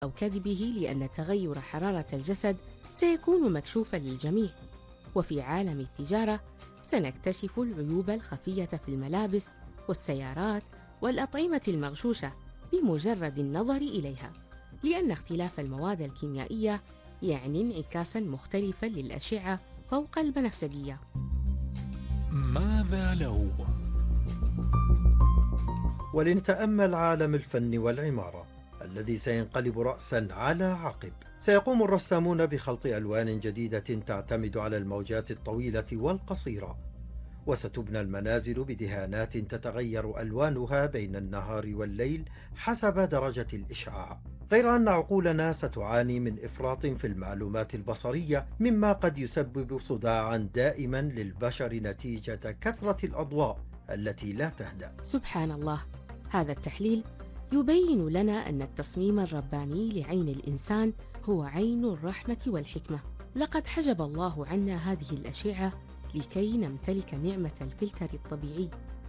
أو كذبه، لأن تغير حرارة الجسد سيكون مكشوفا للجميع. وفي عالم التجارة سنكتشف العيوب الخفية في الملابس والسيارات والأطعمة المغشوشة بمجرد النظر إليها، لأن اختلاف المواد الكيميائية يعني انعكاسا مختلفا للأشعة فوق البنفسجية. ماذا لو؟ ولنتأمل عالم الفن والعمارة الذي سينقلب رأسا على عقب. سيقوم الرسامون بخلط ألوان جديدة تعتمد على الموجات الطويلة والقصيرة، وستبنى المنازل بدهانات تتغير ألوانها بين النهار والليل حسب درجة الإشعاع، غير أن عقولنا ستعاني من إفراط في المعلومات البصرية، مما قد يسبب صداعا دائما للبشر نتيجة كثرة الأضواء التي لا تهدأ. سبحان الله، هذا التحليل يبين لنا أن التصميم الرباني لعين الإنسان هو عين الرحمة والحكمة. لقد حجب الله عنا هذه الأشعة لكي نمتلك نعمة الفلتر الطبيعي.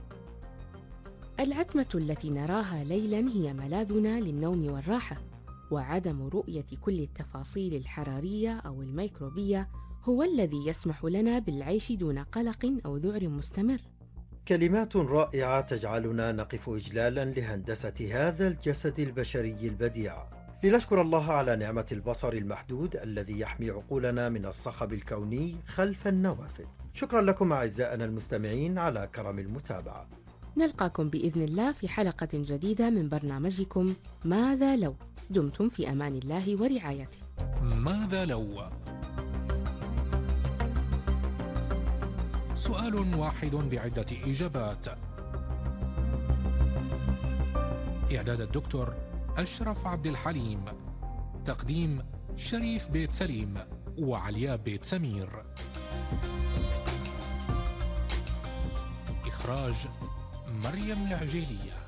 العتمة التي نراها ليلاً هي ملاذنا للنوم والراحة، وعدم رؤية كل التفاصيل الحرارية أو الميكروبية هو الذي يسمح لنا بالعيش دون قلق أو ذعر مستمر. كلمات رائعة تجعلنا نقف إجلالا لهندسة هذا الجسد البشري البديع، لنشكر الله على نعمة البصر المحدود الذي يحمي عقولنا من الصخب الكوني خلف النوافذ. شكرا لكم أعزائنا المستمعين على كرم المتابعة. نلقاكم بإذن الله في حلقة جديدة من برنامجكم ماذا لو. دمتم في أمان الله ورعايته. ماذا لو؟ سؤال واحد بعدة إجابات. إعداد الدكتور أشرف عبد الحليم. تقديم شريف بيت سليم وعلياء بيت سمير. إخراج مريم العجيلية.